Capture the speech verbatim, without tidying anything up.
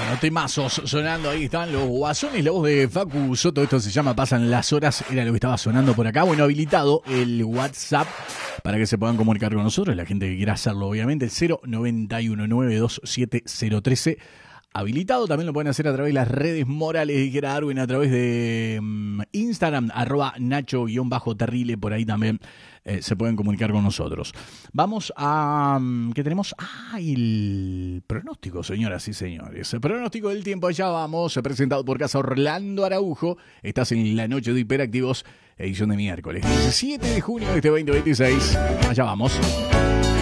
Bueno, temazos sonando, ahí están los guasones, la voz de Facu Soto, esto se llama Pasan las horas, era lo que estaba sonando por acá. Bueno, habilitado el WhatsApp para que se puedan comunicar con nosotros, la gente que quiera hacerlo, obviamente, el cero noventa y uno noventa y dos setenta cero trece. Habilitado, también lo pueden hacer a través de las redes morales de Quiera Darwin, a través de um, Instagram, arroba Nacho-Terrible, por ahí también eh, se pueden comunicar con nosotros. Vamos a... Um, ¿qué tenemos? Ah, el pronóstico, señoras y señores. El pronóstico del tiempo, allá vamos, presentado por Casa Orlando Araujo. Estás en la noche de Hiperactivos, edición de miércoles, diecisiete de junio de este veinte veintiséis. Allá vamos.